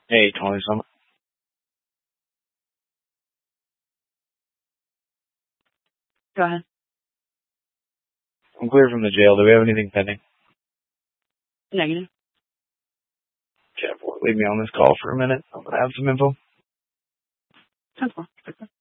Hey, Tony, so Go ahead. I'm clear from the jail. Do we have anything pending? Negative. Leave me on this call for a minute. I'm gonna have some info. 10-4.